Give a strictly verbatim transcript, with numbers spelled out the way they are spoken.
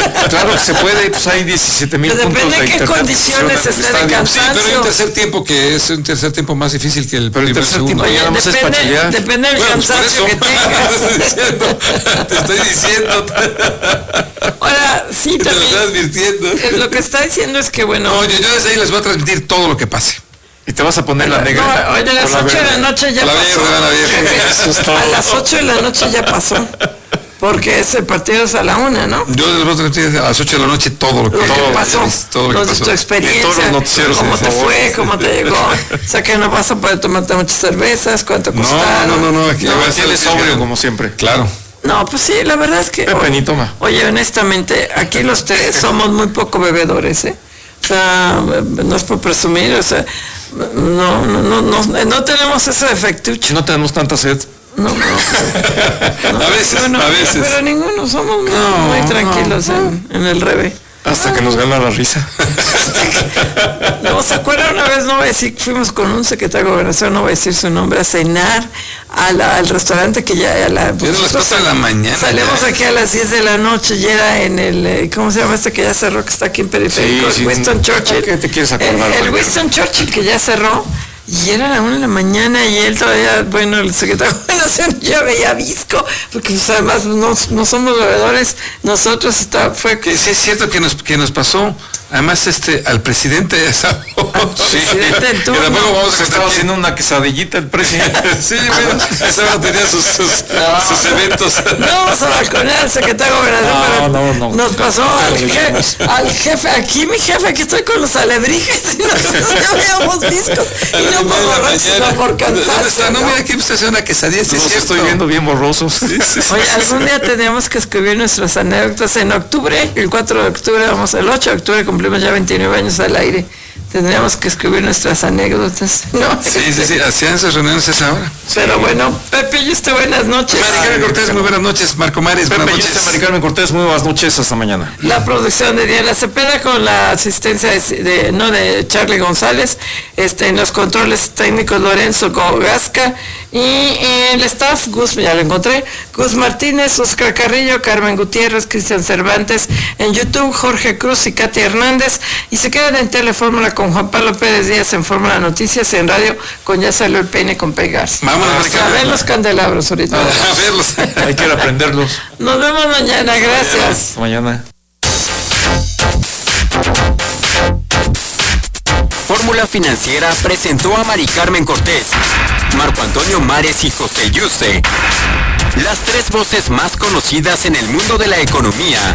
Claro que se puede, pues hay diecisiete mil puntos de depende de qué condiciones esté de cansancio. Sí, pero hay un tercer tiempo que es un tercer tiempo más difícil que el pero el primer tercer segundo. tiempo ya no es Depende, pachillear. depende del Bueno, pues por cansancio eso. que tengas. Te estoy diciendo, te estoy diciendo. Ahora, sí, Te lo también. estoy advirtiendo. eh, Lo que está diciendo es que, bueno. No, yo, yo desde ahí les voy a transmitir todo lo que pase. Y te vas a poner la negra. No, hoy a las o la ocho de la verde. noche ya La pasó. verde, la verde. Eso es todo. A las ocho de la noche ya pasó. Porque ese partido es a la una, ¿no? Yo les voy a transmitir a las ocho de la noche todo lo que, Lo que todo, pasó, todo lo que los de pasó. tu experiencia, En todos los noticieros, cómo por te favor. fue, cómo te llegó. O sea que no vas a poder tomarte muchas cervezas, cuánto No, costaron. no, no, no, aquí No, va a aquí ser él es el sobrio, que- como siempre. Claro. No, pues sí, la verdad es que... Pepe, ni toma. Oye, honestamente, aquí los tres somos muy poco bebedores, ¿eh? O sea, no es por presumir, o sea, no, no, no, no, no tenemos ese defectucho. No tenemos tanta sed. No, no. no. A veces, Bueno, a veces. Pero ninguno, somos muy, No, muy tranquilos no, no. En, en el reve. Hasta que nos gana la risa. No, ¿se acuerdan una vez? No voy a decir, fuimos con un secretario de gobernación, no voy a decir su nombre, a cenar a la- al restaurante que ya a la... Eran las cuatro de la mañana. Salimos ya. aquí a las diez de la noche y era en el, eh, ¿cómo se llama este que ya cerró, que está aquí en Periférico? Sí, el sí. Winston Churchill. ¿Qué te quieres acordar, El, el Margarita? Winston Churchill que ya cerró. Y era la una de la mañana y él todavía, bueno, el secretario de gobernación ya veía visco, porque pues, además no, no somos bebedores, nosotros está, fue Que sí es cierto que nos, que nos pasó, además este, al presidente de esa Sí, presidente en turno. que tampoco vamos a Se estaba estar haciendo una quesadillita el presidente. Sí, bueno, esa hora tenía sus, sus, sus eventos. No vamos a balconear al secretario de gobernación, No, pero no, no. nos pasó al, je- al jefe, aquí mi jefe, aquí estoy con los alebrijes y nosotros ya veíamos viscos A y las no por nueve de la borrachos, mañana. sino por ¿Dónde cansancio. está? No, ¿no? mira, aquí usted hace una quesadilla, sí es Los cierto. estoy viendo bien borrosos. Oye, algún día tenemos que escribir nuestras anécdotas en octubre, el cuatro de octubre, vamos el ocho de octubre, cumplimos ya veintinueve años al aire. Tendríamos que escribir nuestras anécdotas, ¿no? Sí, sí, sí, hacían esas reuniones a esa hora. Pero bueno, Pepe y usted, buenas noches. Mari Carmen Cortés, muy buenas noches. Marco Mares, Pepe, buenas yo noches. soy Mari Carmen Cortés, muy buenas noches, hasta mañana. La producción de Diana Cepeda con la asistencia de, de- no de Charlie González, este en los controles técnicos Lorenzo Gogasca y el staff Gus, ya lo encontré, Gus Martínez, Oscar Carrillo, Carmen Gutiérrez, Cristian Cervantes, en YouTube Jorge Cruz y Katy Hernández, y se quedan en Telefórmula con Juan Pablo Pérez Díaz en Fórmula Noticias, en radio con Ya Salió el Peine con Pegarse. Vámonos, Mari A Carmen. ver los candelabros ahorita. A verlos. Hay que ir a aprenderlos. Nos vemos mañana, gracias. Hasta mañana. Fórmula Financiera presentó a Mari Carmen Cortés, Marco Antonio Mares y José Yuste, las tres voces más conocidas en el mundo de la economía.